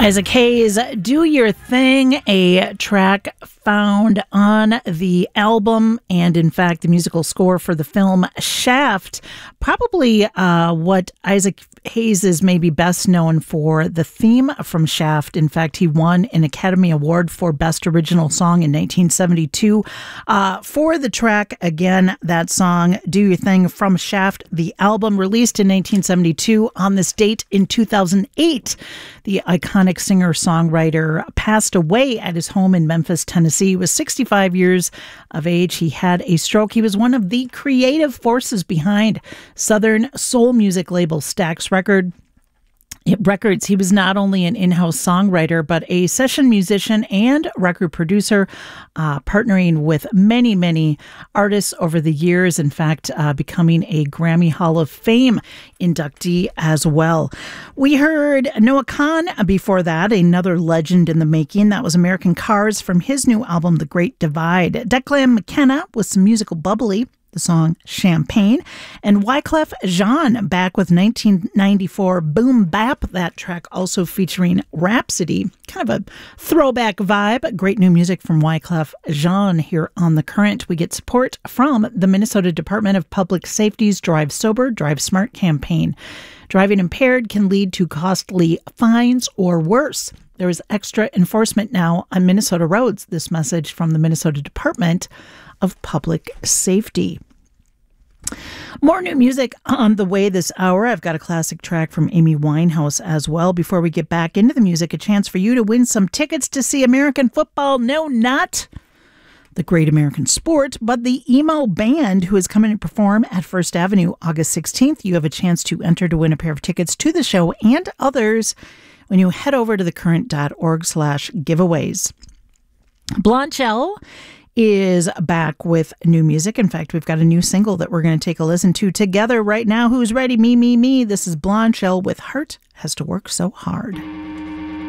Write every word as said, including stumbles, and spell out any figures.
Isaac Hayes, Do Your Thing, a track found on the album and, in fact, the musical score for the film Shaft. Probably uh, what Isaac Hayes is maybe best known for, the theme from Shaft. In fact, he won an Academy Award for Best Original Song in nineteen seventy-two. Uh, for the track, again, that song, Do Your Thing from Shaft, the album released in nineteen seventy-two. On this date in two thousand eight, the iconic singer-songwriter passed away at his home in Memphis, Tennessee. He was sixty-five years of age. He had a stroke. He was one of the creative forces behind Southern soul music label Stax Record. Records. He was not only an in-house songwriter, but a session musician and record producer, uh, partnering with many, many artists over the years. In fact, uh, becoming a Grammy Hall of Fame inductee as well. We heard Noah Kahan before that, another legend in the making. That was American Cars from his new album, The Great Divide. Declan McKenna with some musical bubbly, the song Champagne, and Wyclef Jean back with nineteen ninety-four Boom Bap, that track also featuring Rhapsody. Kind of a throwback vibe. Great new music from Wyclef Jean here on The Current. We get support from the Minnesota Department of Public Safety's Drive Sober, Drive Smart campaign. Driving impaired can lead to costly fines or worse. There is extra enforcement now on Minnesota roads. This message from the Minnesota Department of Public Safety. More new music on the way this hour. I've got a classic track from Amy Winehouse as well. Before we get back into the music, a chance for you to win some tickets to see American football. No, not the Great American Sport, but the emo band who is coming to perform at First Avenue August sixteenth. You have a chance to enter to win a pair of tickets to the show and others when you head over to thecurrent.org slash giveaways. Blondshell is back with new music. In fact, we've got a new single that we're going to take a listen to together right now. Who's ready? Me, me, me. This is Blondshell with Heart Has to Work So Hard.